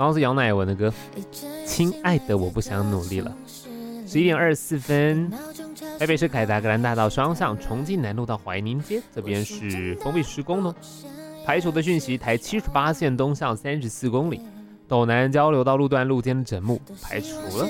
刚刚是杨乃文的歌，亲爱的我不想努力了。11点24分，台北市凯达格兰大道双向重庆南路到怀宁街，这边是封闭施工呢。排除的讯息，台78线东向34公里，斗南交流道路段路肩的整木排除了。